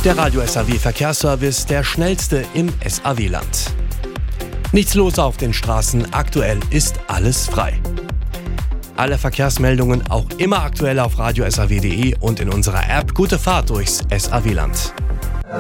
Der Radio SAW Verkehrsservice, der schnellste im SAW-Land. Nichts los auf den Straßen, aktuell ist alles frei. Alle Verkehrsmeldungen auch immer aktuell auf radiosaw.de und in unserer App. Gute Fahrt durchs SAW-Land.